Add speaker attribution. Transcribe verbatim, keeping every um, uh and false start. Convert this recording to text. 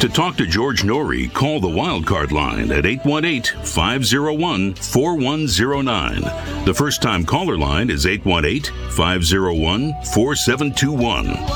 Speaker 1: To talk to George Norrie, call the Wildcard line at eight one eight, five oh one, four one oh nine. The first-time caller line is eight one eight, five oh one, four seven two one.